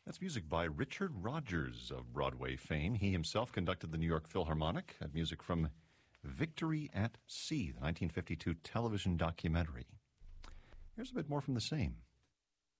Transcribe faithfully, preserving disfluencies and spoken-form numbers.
That's music by Richard Rodgers of Broadway fame. He himself conducted the New York Philharmonic. That music from Victory at Sea, the nineteen fifty-two television documentary. Here's a bit more from the same.